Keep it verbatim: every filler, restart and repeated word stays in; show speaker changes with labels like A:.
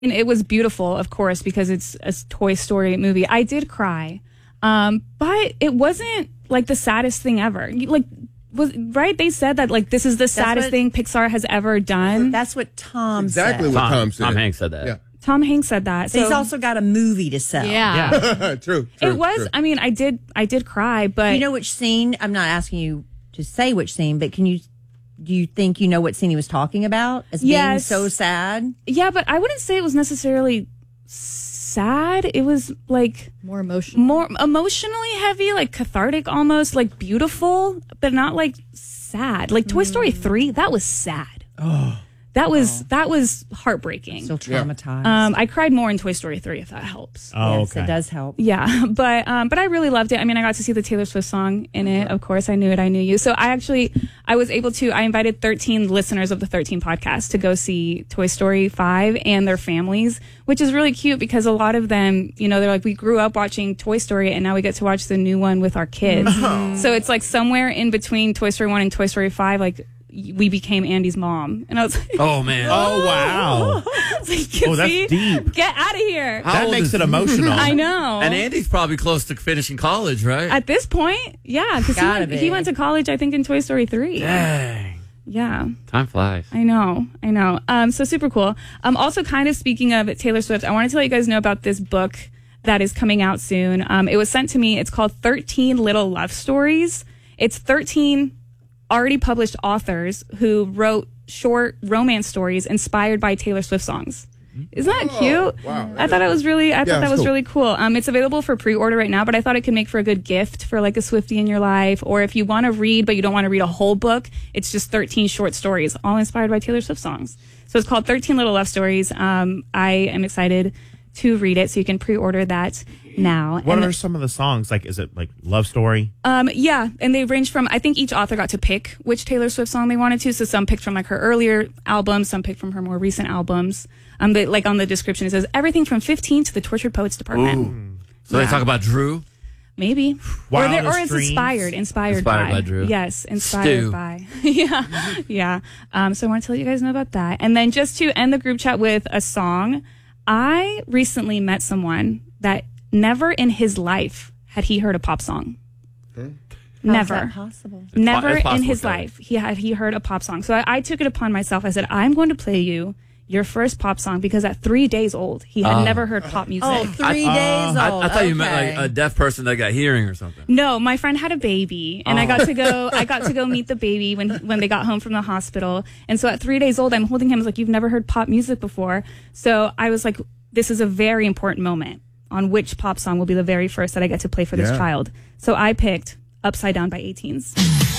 A: And it was beautiful, of course, because it's a Toy Story movie. I did cry, um, but it wasn't like the saddest thing ever. Like, was right? They said that like this is the
B: That's
A: saddest
B: what,
A: thing Pixar has ever done.
B: That's what Tom
C: exactly
B: said.
C: what
D: Tom,
C: Tom said.
D: Tom Hanks said that.
C: Yeah.
A: Tom Hanks said that.
B: So
A: So
B: he's also got a movie to sell.
E: Yeah.
C: true, true.
A: it was.
C: True.
A: I mean, I did. I did cry, but
B: You know which scene? I'm not asking you to say which scene, but can you? Do you think you know what scene he was talking about as being
A: Yes.
B: so sad?
A: yeah, but I wouldn't say it was necessarily sad. It was like
E: More emotional.
A: more emotionally heavy, like cathartic, almost like beautiful, but not like sad. Like Toy Story three, that was sad. Oh. That was that was heartbreaking.
B: Still traumatized.
A: Um, I cried more in Toy Story three, if that helps.
F: Oh,
B: yes,
F: okay.
B: it does help.
A: Yeah, but um, but I really loved it. I mean, I got to see the Taylor Swift song in it. Of course, I knew it. I knew you. So I actually I was able to. I invited thirteen listeners of the thirteen podcast to go see Toy Story five and their families, which is really cute because a lot of them, you know, they're like, we grew up watching Toy Story and now we get to watch the new one with our kids. So it's like somewhere in between Toy Story one and Toy Story five, like. We became Andy's mom, and I was like,
D: Oh man.
F: Oh, wow.
A: I was like,
F: Oh, that's
A: "See?
F: deep.
A: Get out of here!"
D: How
F: That
D: old
F: makes
D: is-
F: it emotional.
A: I know.
D: And Andy's probably close to finishing college, right?
A: At this point, yeah, because he,
B: Gotta
A: went-
B: be.
A: he went to college, I think, in Toy Story three.
D: Dang.
A: Yeah,
D: Time flies.
A: I know, I know. Um, so super cool. Um, also, kind of speaking of Taylor Swift, I wanted to let you guys know about this book that is coming out soon. Um, it was sent to me. It's called thirteen Little Love Stories. It's thirteen already published authors who wrote short romance stories inspired by Taylor Swift songs. Isn't that cute?
C: wow.
A: I thought it was really, I thought that
C: it's
A: was
C: cool.
A: really cool. Um, it's available for pre-order right now, but I thought it could make for a good gift for like a Swiftie in your life, or if you want to read but you don't want to read a whole book, it's just thirteen short stories, all inspired by Taylor Swift songs. So it's called thirteen Little Love Stories. Um, I am excited to read it, so you can pre-order that now.
F: What
A: And
F: are some of the songs? Like, is it like Love Story?
A: Um, yeah, and they range from, I think each author got to pick which Taylor Swift song they wanted to. So some picked from like her earlier albums, some picked from her more recent albums. Um, they, like on the description, it says everything from fifteen to the Tortured Poets Department.
D: So they talk about Drew.
A: Maybe. Or, they, or
F: Wildest
A: it's
F: Dreams?
A: inspired, inspired,
D: Inspired
A: by.
D: by Drew.
A: Yes, inspired
D: Stu.
A: by. yeah, yeah. Um, so I want to let you guys know about that. And then just to end the group chat with a song, I recently met someone that never in his life had he heard a pop song.
B: How's
A: Never.
B: that possible?
A: Never
D: it's
A: in
D: possible,
A: his
D: Kelly.
A: life he had he heard a pop song. So I, I took it upon myself. I said, I'm going to play you your first pop song, because at three days old, he had
D: Oh.
A: never heard pop music.
B: Oh, three days old.
D: I, I thought you meant
B: Okay.
D: like a deaf person that got hearing or something.
A: No, my friend had a baby, and I
D: Oh.
A: got to go. I got to go meet the baby when when they got home from the hospital. And so at three days old, I'm holding him. I was like, "You've never heard pop music before." So I was like, "This is a very important moment on which pop song will be the very first that I get to play for this
C: Yeah.
A: child." So I picked "Upside Down" by eighteens.